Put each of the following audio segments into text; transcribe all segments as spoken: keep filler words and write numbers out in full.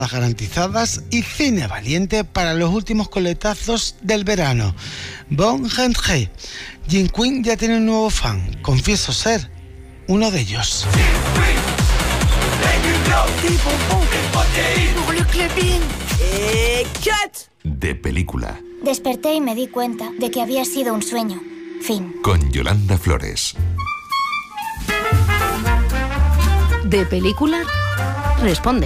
garantizadas y cine valiente para los últimos coletazos del verano. Bon Henry. Jim Quinn ya tiene un nuevo fan. Confieso ser uno de ellos. Eh, cut. De película. Desperté y me di cuenta de que había sido un sueño. Fin. Con Yolanda Flores. De película, responde.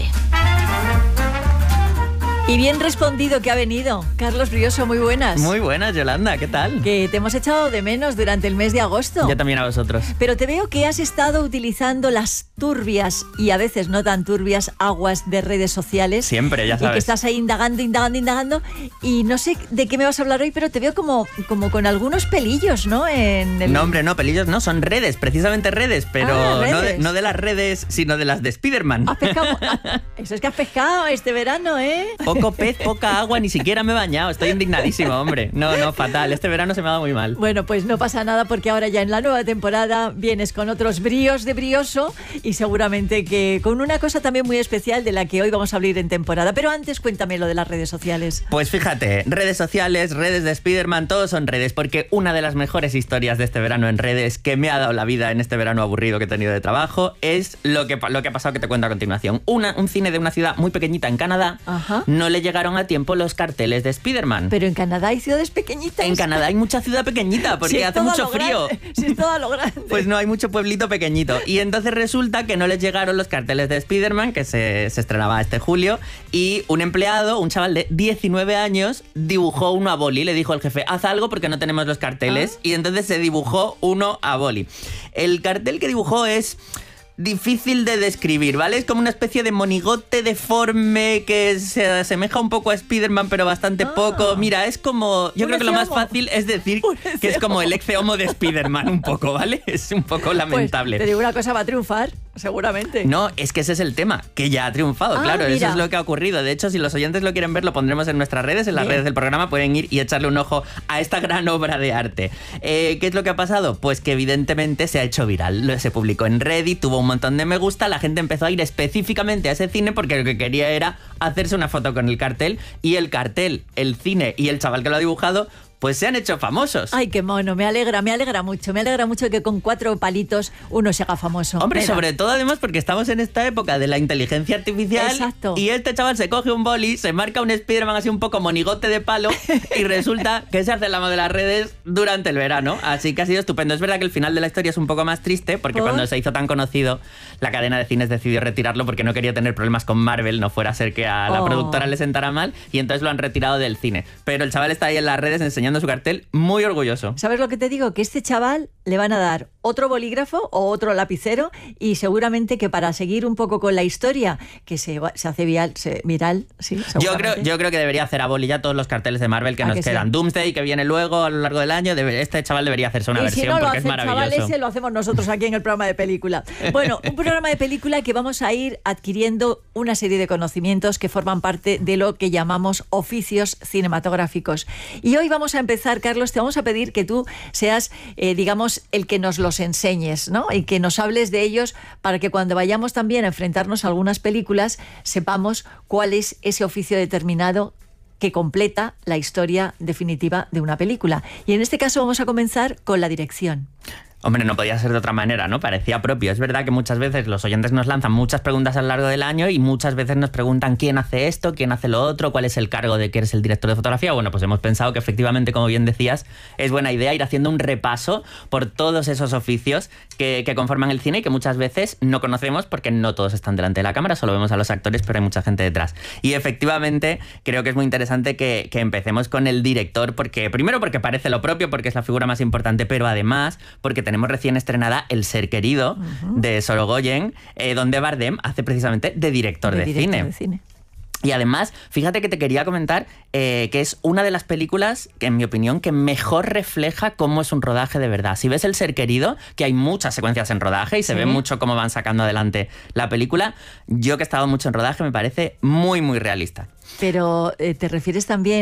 Y bien respondido que ha venido. Carlos Brioso, muy buenas. Muy buenas, Yolanda, ¿qué tal? Que te hemos echado de menos durante el mes de agosto. Yo también a vosotros. Pero te veo que has estado utilizando las turbias y a veces no tan turbias aguas de redes sociales. Siempre, ya sabes. Y que estás ahí indagando, indagando, indagando. Y no sé de qué me vas a hablar hoy, pero te veo como, como con algunos pelillos, ¿no? En el... No, hombre, no, pelillos no, son redes, precisamente redes, pero Ah, redes. No, de, no de las redes, sino de las de Spiderman. ¿Has pescado? Eso es que has pescado este verano, ¿eh? Poco pez, poca agua, ni siquiera me he bañado. Estoy indignadísimo, hombre. No, no, fatal. Este verano se me ha dado muy mal. Bueno, pues no pasa nada porque ahora ya en la nueva temporada vienes con otros bríos de brioso y seguramente que con una cosa también muy especial de la que hoy vamos a hablar en temporada. Pero antes cuéntame lo de las redes sociales. Pues fíjate, redes sociales, redes de Spiderman, todos son redes, porque una de las mejores historias de este verano en redes que me ha dado la vida en este verano aburrido que he tenido de trabajo es lo que, lo que ha pasado que te cuento a continuación. Una, un cine de una ciudad muy pequeñita en Canadá. Ajá. No le llegaron a tiempo los carteles de Spiderman. Pero en Canadá hay ciudades pequeñitas. En Canadá hay mucha ciudad pequeñita porque Si es hace todo a mucho lo frío. grande, si es todo a lo grande. Pues no, hay mucho pueblito pequeñito. Y entonces resulta que no les llegaron los carteles de Spiderman, que se, se estrenaba este julio, y un empleado, un chaval de diecinueve años, dibujó uno a boli. Le dijo al jefe, haz algo porque no tenemos los carteles. ¿Ah? Y entonces se dibujó uno a boli. El cartel que dibujó es difícil de describir, ¿vale? Es como una especie de monigote deforme que se asemeja un poco a Spiderman, pero bastante Ah. poco. Mira, es como... Yo Un creo que lo más ecceomo. fácil es decir Un que es ecceomo. como el ecceomo de Spiderman, un poco, ¿vale? Es un poco lamentable. Pues te digo una cosa, va a triunfar, seguramente. No, es que ese es el tema, que ya ha triunfado, Ah, claro, mira. eso es lo que ha ocurrido. De hecho, si los oyentes lo quieren ver, lo pondremos en nuestras redes, en las Bien. redes del programa, pueden ir y echarle un ojo a esta gran obra de arte. Eh, ¿Qué es lo que ha pasado? Pues que evidentemente se ha hecho viral. Lo- Se publicó en Reddit, tuvo un montón de me gusta, la gente empezó a ir específicamente a ese cine porque lo que quería era hacerse una foto con el cartel, y el cartel, el cine y el chaval que lo ha dibujado pues se han hecho famosos. Ay, qué mono, me alegra, me alegra mucho. Me alegra mucho que con cuatro palitos uno se haga famoso. Hombre, Venga. sobre todo además porque estamos en esta época de la inteligencia artificial. Exacto. Y este chaval se coge un boli, se marca un Spiderman así un poco monigote de palo y resulta que se hace el amo de las redes durante el verano. Así que ha sido estupendo. Es verdad que el final de la historia es un poco más triste porque ¿Por? cuando se hizo tan conocido, la cadena de cines decidió retirarlo porque no quería tener problemas con Marvel, no fuera a ser que a la Oh. productora le sentara mal, y entonces lo han retirado del cine. Pero el chaval está ahí en las redes enseñando su cartel, muy orgulloso. ¿Sabes lo que te digo? Que este chaval le van a dar otro bolígrafo o otro lapicero y seguramente que para seguir un poco con la historia que se, va- se hace viral, se, viral sí, Yo creo, seguramente. yo creo que debería hacer a boli ya todos los carteles de Marvel que ¿A nos que sí? quedan. Doomsday, que viene luego a lo largo del año, debe- este chaval debería hacerse una y versión si no lo porque hace es el chaval maravilloso. ese, lo hacemos nosotros aquí en el programa de película. Bueno, un programa de película que vamos a ir adquiriendo una serie de conocimientos que forman parte de lo que llamamos oficios cinematográficos. Y hoy vamos a empezar, Carlos, te vamos a pedir que tú seas, eh, digamos, el que nos los enseñes, ¿no? Y que nos hables de ellos para que cuando vayamos también a enfrentarnos a algunas películas sepamos cuál es ese oficio determinado que completa la historia definitiva de una película. Y en este caso vamos a comenzar con la dirección. Hombre, no podía ser de otra manera, ¿no? Parecía propio. Es verdad que muchas veces los oyentes nos lanzan muchas preguntas a lo largo del año y muchas veces nos preguntan quién hace esto, quién hace lo otro, cuál es el cargo de que eres el director de fotografía. Bueno, pues hemos pensado que efectivamente, como bien decías, es buena idea ir haciendo un repaso por todos esos oficios que, que conforman el cine y que muchas veces no conocemos porque no todos están delante de la cámara, solo vemos a los actores, pero hay mucha gente detrás. Y efectivamente creo que es muy interesante que, que empecemos con el director, porque primero porque parece lo propio, porque es la figura más importante, pero además porque tenemos recién estrenada El ser querido, uh-huh, de Sorogoyen, eh, donde Bardem hace precisamente de director de, de, director cine. de cine. Y además, fíjate que te quería comentar eh, que es una de las películas que, en mi opinión, que mejor refleja cómo es un rodaje de verdad. Si ves El ser querido, que hay muchas secuencias en rodaje y se sí. ve mucho cómo van sacando adelante la película, yo que he estado mucho en rodaje me parece muy, muy realista. Pero eh, te refieres también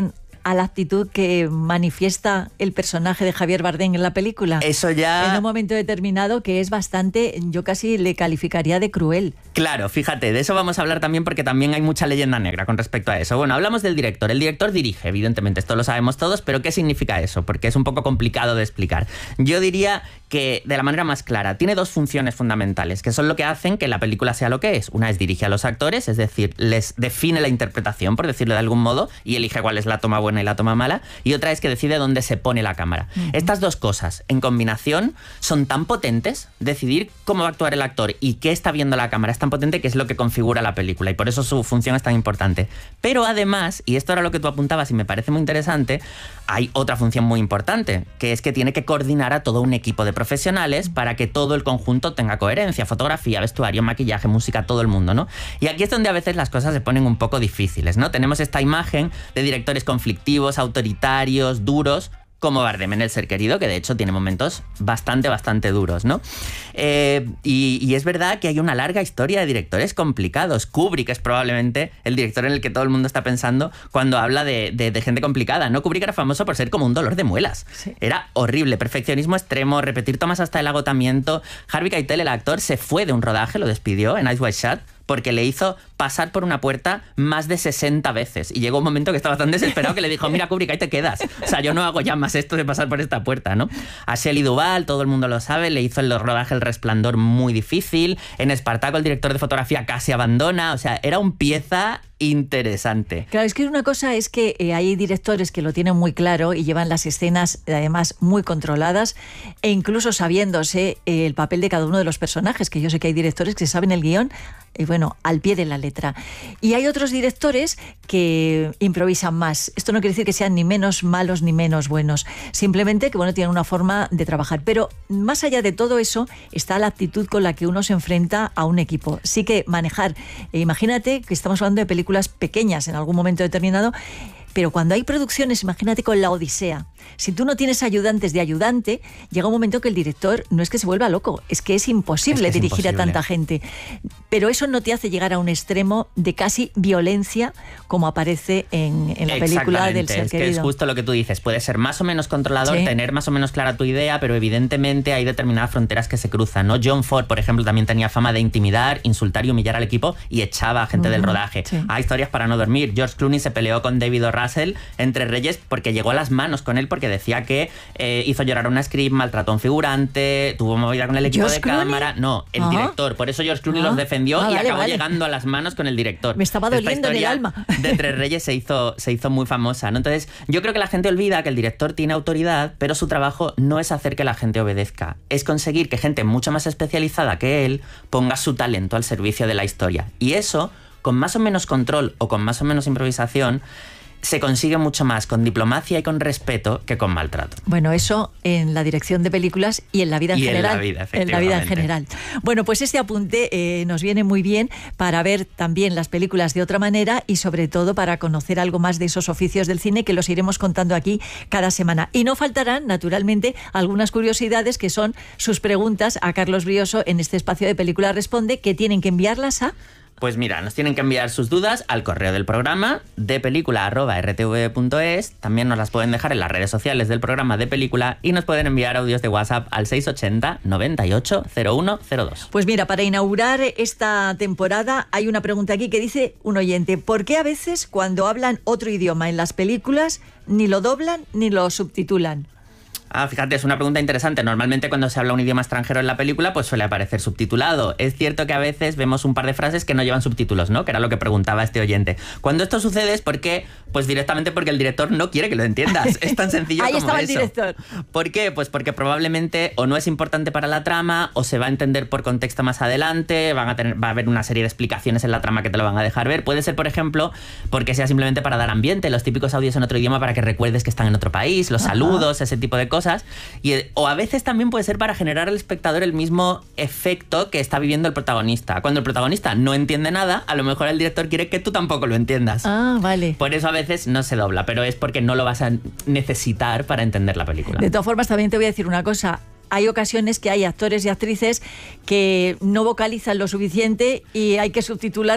a la actitud que manifiesta el personaje de Javier Bardem en la película. Eso ya... En un momento determinado que es bastante, yo casi le calificaría de cruel. Claro, fíjate, de eso vamos a hablar también porque también hay mucha leyenda negra con respecto a eso. Bueno, hablamos del director. El director dirige, evidentemente, esto lo sabemos todos, pero ¿qué significa eso? Porque es un poco complicado de explicar. Yo diría que, de la manera más clara, tiene dos funciones fundamentales, que son lo que hacen que la película sea lo que es. Una es dirige a los actores, es decir, les define la interpretación, por decirlo de algún modo, y elige cuál es la toma buena y la toma mala. Y otra es que decide dónde se pone la cámara. Uh-huh. Estas dos cosas, en combinación, son tan potentes. Decidir cómo va a actuar el actor y qué está viendo la cámara es tan potente que es lo que configura la película, y por eso su función es tan importante. Pero además, y esto era lo que tú apuntabas y me parece muy interesante, hay otra función muy importante, que es que tiene que coordinar a todo un equipo de profesionales para que todo el conjunto tenga coherencia, fotografía, vestuario, maquillaje, música, todo el mundo, ¿no? Y aquí es donde a veces las cosas se ponen un poco difíciles, ¿no? Tenemos esta imagen de directores conflictivos, autoritarios, duros, como Bardem en El ser querido, que de hecho tiene momentos bastante, bastante duros, ¿no? Eh, y, y es verdad que hay una larga historia de directores complicados. Kubrick es probablemente el director en el que todo el mundo está pensando cuando habla de, de, de gente complicada, ¿no? Kubrick era famoso por ser como un dolor de muelas. Sí. Era horrible, perfeccionismo extremo, repetir tomas hasta el agotamiento. Harvey Keitel, el actor, se fue de un rodaje, lo despidió en Eyes Wide Shut, porque le hizo pasar por una puerta más de sesenta veces. Y llegó un momento que estaba tan desesperado que le dijo, mira, Kubrick, ahí te quedas. O sea, yo no hago ya más esto de pasar por esta puerta, ¿no? A Shelley Duvall, todo el mundo lo sabe, le hizo el rodaje El Resplandor muy difícil. En Espartaco, el director de fotografía casi abandona. O sea, era un pieza interesante. Claro, es que una cosa es que eh, hay directores que lo tienen muy claro y llevan las escenas además muy controladas e incluso sabiéndose eh, el papel de cada uno de los personajes, que yo sé que hay directores que saben el guión y bueno, al pie de la letra. Y hay otros directores que improvisan más. Esto no quiere decir que sean ni menos malos ni menos buenos, simplemente que bueno, tienen una forma de trabajar. Pero más allá de todo eso está la actitud con la que uno se enfrenta a un equipo. Sí que manejar, eh, imagínate que estamos hablando de películas pequeñas en algún momento determinado, pero cuando hay producciones, imagínate con La Odisea. Si tú no tienes ayudantes de ayudante, llega un momento que el director no es que se vuelva loco, es que es imposible es que es dirigir imposible. a tanta gente. Pero eso no te hace llegar a un extremo de casi violencia como aparece en, en la película del ser es querido. Que es justo lo que tú dices, puede ser más o menos controlador, sí. tener más o menos clara tu idea, pero evidentemente hay determinadas fronteras que se cruzan, ¿no? John Ford, por ejemplo, también tenía fama de intimidar, insultar y humillar al equipo y echaba a gente uh-huh. del rodaje. Sí. Hay historias para no dormir. George Clooney se peleó con David O. Russell entre Reyes porque llegó a las manos con él porque decía que eh, hizo llorar a una script, maltrató a un figurante, tuvo movida con el equipo ¿George de Clooney? cámara. No, el Ajá. director. Por eso George Clooney Ajá. los defendió ah, y vale, acabó vale. llegando a las manos con el director. Me estaba doliendo en el alma. De Tres Reyes se hizo, se hizo muy famosa, ¿no? Entonces, yo creo que la gente olvida que el director tiene autoridad, pero su trabajo no es hacer que la gente obedezca, es conseguir que gente mucho más especializada que él ponga su talento al servicio de la historia. Y eso, con más o menos control o con más o menos improvisación, se consigue mucho más con diplomacia y con respeto que con maltrato. Bueno, eso en la dirección de películas y en la vida en y general. En la vida, en la vida en general. Bueno, pues este apunte eh, nos viene muy bien para ver también las películas de otra manera y sobre todo para conocer algo más de esos oficios del cine que los iremos contando aquí cada semana. Y no faltarán, naturalmente, algunas curiosidades que son sus preguntas a Carlos Brioso en este espacio de Película Responde, que tienen que enviarlas a... Pues mira, nos tienen que enviar sus dudas al correo del programa de película arroba r t v punto es. También nos las pueden dejar en las redes sociales del programa de Película y nos pueden enviar audios de WhatsApp al seis ochenta, noventa y ocho, cero uno cero dos. Pues mira, para inaugurar esta temporada hay una pregunta aquí que dice un oyente: ¿por qué a veces cuando hablan otro idioma en las películas ni lo doblan ni lo subtitulan? Ah, fíjate, es una pregunta interesante. Normalmente cuando se habla un idioma extranjero en la película, pues suele aparecer subtitulado. Es cierto que a veces vemos un par de frases que no llevan subtítulos, ¿no? Que era lo que preguntaba este oyente. Cuando esto sucede es porque, pues directamente porque el director no quiere que lo entiendas. Es tan sencillo Ahí como estaba eso. El director. ¿Por qué? Pues porque probablemente o no es importante para la trama o se va a entender por contexto más adelante, van a tener, va a haber una serie de explicaciones en la trama que te lo van a dejar ver. Puede ser, por ejemplo, porque sea simplemente para dar ambiente, los típicos audios en otro idioma para que recuerdes que están en otro país, los Ajá. saludos, ese tipo de cosas. Y, o a veces también puede ser para generar al espectador el mismo efecto que está viviendo el protagonista. Cuando el protagonista no entiende nada, a lo mejor el director quiere que tú tampoco lo entiendas. Ah, vale. Por eso a veces no se dobla, pero es porque no lo vas a necesitar para entender la película. De todas formas, también te voy a decir una cosa. Hay ocasiones que hay actores y actrices que no vocalizan lo suficiente y hay que subtitularles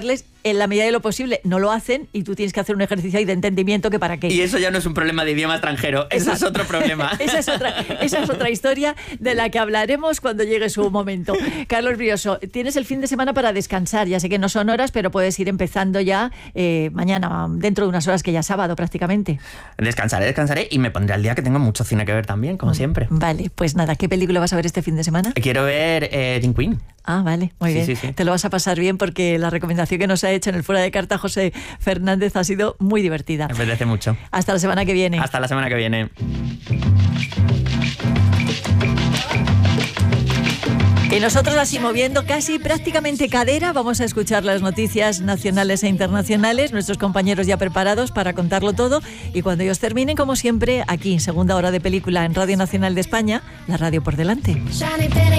en la medida de lo posible no lo hacen y tú tienes que hacer un ejercicio ahí de entendimiento que para qué. Y eso ya no es un problema de idioma extranjero, eso es otro problema. esa, es otra, esa es otra historia de la que hablaremos cuando llegue su momento. Carlos Brioso, tienes el fin de semana para descansar, ya sé que no son horas, pero puedes ir empezando ya eh, mañana, dentro de unas horas que ya es sábado prácticamente. Descansaré, descansaré y me pondré al día, que tengo mucho cine que ver también, como siempre. Vale, pues nada, ¿qué película vas a ver este fin de semana? Quiero ver eh, Teen Queen. Ah, vale, muy Sí, bien. sí, sí. Te lo vas a pasar bien porque la recomendación que nos ha hecho en el Fuera de Carta José Fernández ha sido muy divertida. Me apetece mucho. Hasta la semana que viene. Hasta la semana que viene. Y nosotros así moviendo casi prácticamente cadera vamos a escuchar las noticias nacionales e internacionales, nuestros compañeros ya preparados para contarlo todo y cuando ellos terminen, como siempre, aquí, segunda hora de película en Radio Nacional de España, la radio por delante.